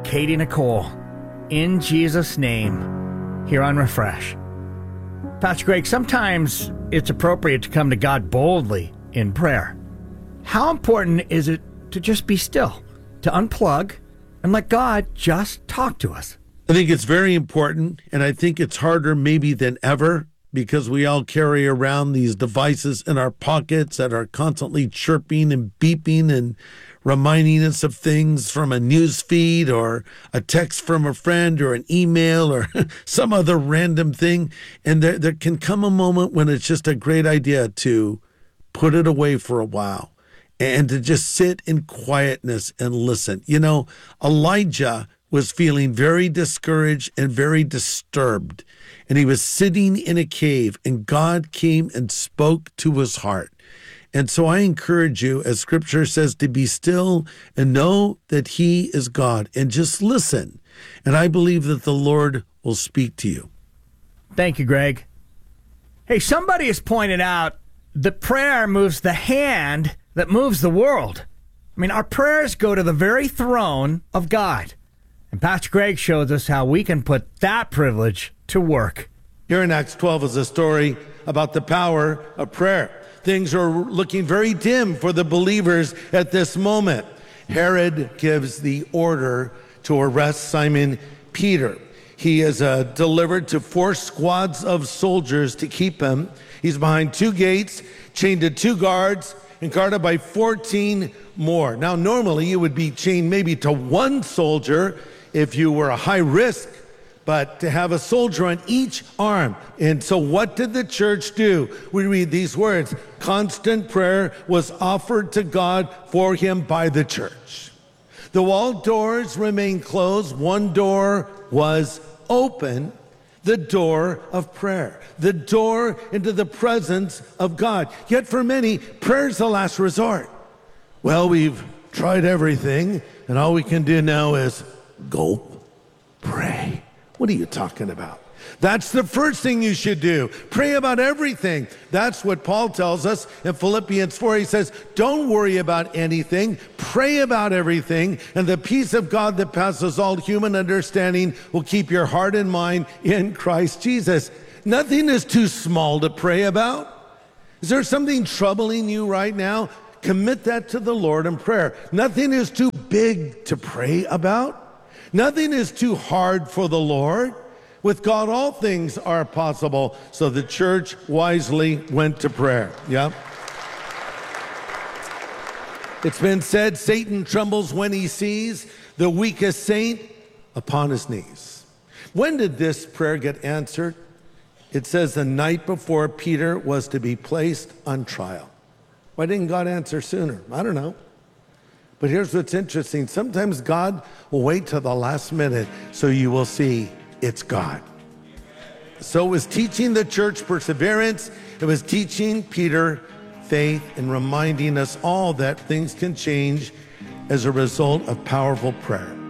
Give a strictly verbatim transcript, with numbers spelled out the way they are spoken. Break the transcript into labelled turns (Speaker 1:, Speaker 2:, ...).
Speaker 1: Katie Nicole, in Jesus' name, here on Refresh. Pastor Greg, sometimes it's appropriate to come to God boldly in prayer. How important is it to just be still, to unplug, and let God just talk to us?
Speaker 2: I think it's very important, and I think it's harder maybe than ever because we all carry around these devices in our pockets that are constantly chirping and beeping and reminding us of things from a news feed or a text from a friend or an email or some other random thing. And there, there can come a moment when it's just a great idea to put it away for a while and to just sit in quietness and listen. You know, Elijah was feeling very discouraged and very disturbed. And he was sitting in a cave, and God came and spoke to his heart. And so I encourage you, as Scripture says, to be still and know that he is God, and just listen. And I believe that the Lord will speak to you.
Speaker 1: Thank you, Greg. Hey, somebody has pointed out that prayer moves the hand that moves the world. I mean, our prayers go to the very throne of God. And Pastor Greg shows us how we can put that privilege to work.
Speaker 2: Here in Acts twelve is a story about the power of prayer. Things are looking very dim for the believers at this moment. Herod gives the order to arrest Simon Peter. He is uh, delivered to four squads of soldiers to keep him. He's behind two gates, chained to two guards, and guarded by fourteen more. Now, normally you would be chained maybe to one soldier if you were a high risk, but to have a soldier on each arm. And so what did the church do? We read these words: constant prayer was offered to God for him by the church. Though all doors remained closed, one door was open, the door of prayer, the door into the presence of God. Yet for many, prayer is the last resort. Well, we've tried everything, and all we can do now is gulp, pray. What are you talking about? That's the first thing you should do. Pray about everything. That's what Paul tells us in Philippians four. He says, don't worry about anything. Pray about everything. And the peace of God that passes all human understanding will keep your heart and mind in Christ Jesus. Nothing is too small to pray about. Is there something troubling you right now? Commit that to the Lord in prayer. Nothing is too big to pray about. Nothing is too hard for the Lord. With God, all things are possible. So the church wisely went to prayer. Yeah. It's been said, Satan trembles when he sees the weakest saint upon his knees. When did this prayer get answered? It says the night before Peter was to be placed on trial. Why didn't God answer sooner? I don't know. But here's what's interesting. Sometimes God will wait till the last minute so you will see it's God. So it was teaching the church perseverance. It was teaching Peter faith and reminding us all that things can change as a result of powerful prayer.